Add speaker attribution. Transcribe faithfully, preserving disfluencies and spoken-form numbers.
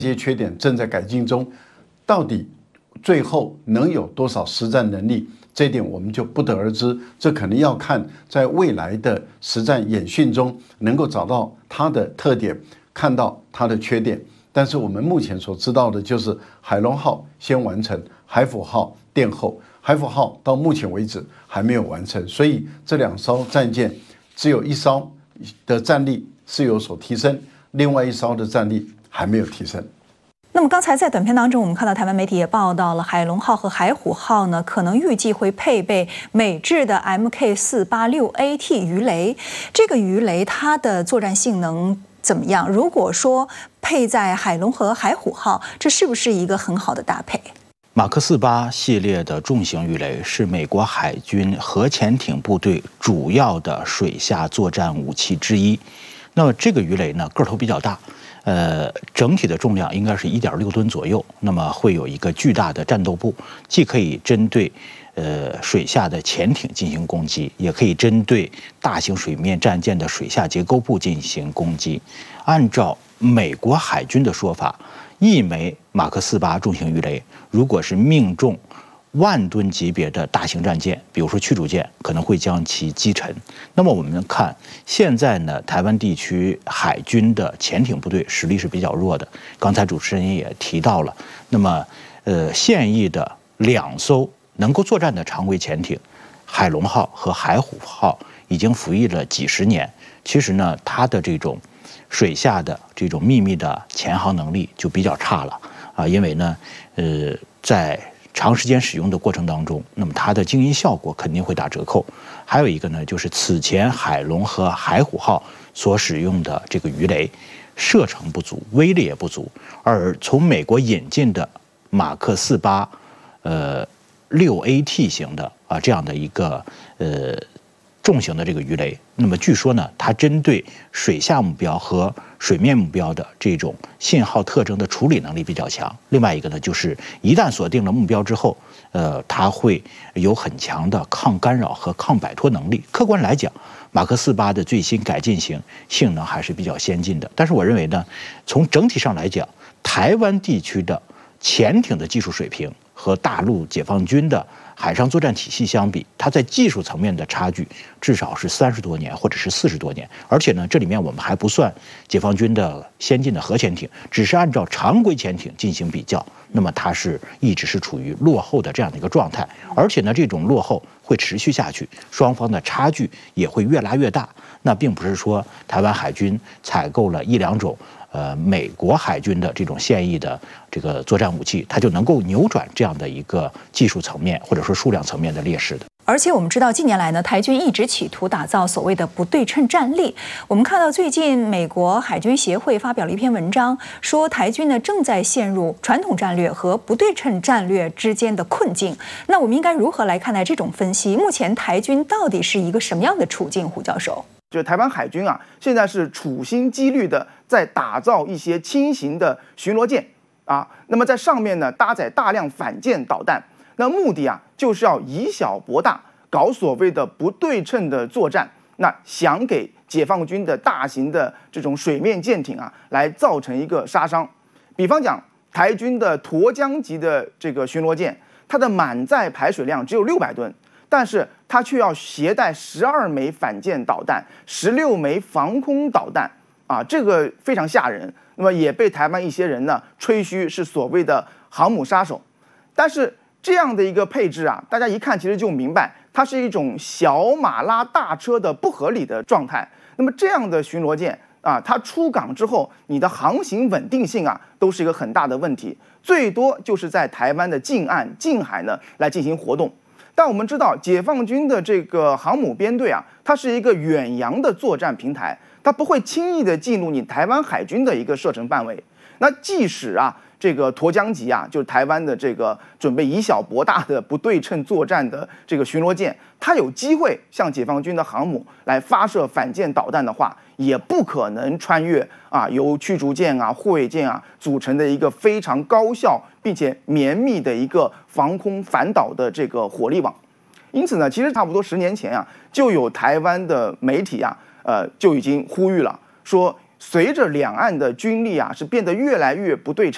Speaker 1: 这些缺点正在改进中，到底最后能有多少实战能力？这一点我们就不得而知，这可能要看在未来的实战演训中能够找到它的特点，看到它的缺点。但是我们目前所知道的就是海龙号先完成，海虎号殿后。海虎号到目前为止还没有完成，所以这两艘战舰只有一艘的战力是有所提升，另外一艘的战力还没有提升。
Speaker 2: 那么刚才在短片当中，我们看到台湾媒体也报道了，海龙号和海虎号呢，可能预计会配备美制的 M K 四八六 A T 鱼雷。这个鱼雷它的作战性能怎么样？如果说配在海龙和海虎号，这是不是一个很好的搭配？
Speaker 3: 马克四八系列的重型鱼雷是美国海军核潜艇部队主要的水下作战武器之一。那么这个鱼雷呢，个头比较大。呃，整体的重量应该是一点六吨左右，那么会有一个巨大的战斗部，既可以针对呃水下的潜艇进行攻击，也可以针对大型水面战舰的水下结构部进行攻击。按照美国海军的说法，一枚马克四八重型鱼雷，如果是命中万吨级别的大型战舰，比如说驱逐舰，可能会将其击沉。那么我们看现在呢，台湾地区海军的潜艇部队实力是比较弱的。刚才主持人也提到了，那么呃，现役的两艘能够作战的常规潜艇，海龙号和海虎号已经服役了几十年。其实呢，它的这种水下的这种秘密的潜航能力就比较差了啊，因为呢，呃，在长时间使用的过程当中，那么它的静音效果肯定会打折扣。还有一个呢，就是此前海龙和海虎号所使用的这个鱼雷射程不足，威力也不足，而从美国引进的马克四八呃六 A T 型的啊这样的一个呃重型的这个鱼雷，那么据说呢，它针对水下目标和水面目标的这种信号特征的处理能力比较强。另外一个呢，就是一旦锁定了目标之后，呃，它会有很强的抗干扰和抗摆脱能力。客观来讲，马克四八的最新改进型性能还是比较先进的。但是我认为呢，从整体上来讲，台湾地区的潜艇的技术水平和大陆解放军的海上作战体系相比，它在技术层面的差距至少是三十多年或者是四十多年。而且呢，这里面我们还不算解放军的先进的核潜艇，只是按照常规潜艇进行比较，那么它是一直是处于落后的这样的一个状态。而且呢，这种落后会持续下去，双方的差距也会越拉越大。那并不是说台湾海军采购了一两种呃，美国海军的这种现役的这个作战武器，它就能够扭转这样的一个技术层面或者说数量层面的劣势的。
Speaker 2: 而且我们知道，近年来呢，台军一直企图打造所谓的不对称战力。我们看到最近美国海军协会发表了一篇文章，说台军呢正在陷入传统战略和不对称战略之间的困境。那我们应该如何来看待这种分析？目前台军到底是一个什么样的处境？胡教授，
Speaker 4: 就是台湾海军啊，现在是处心积虑的在打造一些轻型的巡逻舰啊，那么在上面呢搭载大量反舰导弹。那目的啊，就是要以小博大，搞所谓的不对称的作战。那想给解放军的大型的这种水面舰艇啊，来造成一个杀伤。比方讲，台军的沱江级的这个巡逻舰，它的满载排水量只有六百吨，但是它却要携带十二枚反舰导弹、十六枚防空导弹啊，这个非常吓人。那么也被台湾一些人呢吹嘘是所谓的航母杀手，但是这样的一个配置啊，大家一看其实就明白，它是一种小马拉大车的不合理的状态。那么这样的巡逻舰啊，它出港之后，你的航行稳定性啊，都是一个很大的问题。最多就是在台湾的近岸、近海呢来进行活动。但我们知道，解放军的这个航母编队啊，它是一个远洋的作战平台，它不会轻易的进入你台湾海军的一个射程范围。那即使啊，这个沱江级啊，就是台湾的这个准备以小博大的不对称作战的这个巡逻舰，它有机会向解放军的航母来发射反舰导弹的话，也不可能穿越啊由驱逐舰啊、护卫舰啊组成的一个非常高效并且绵密的一个防空反导的这个火力网。因此呢，其实差不多十年前啊，就有台湾的媒体啊，呃就已经呼吁了，说随着两岸的军力啊是变得越来越不对称。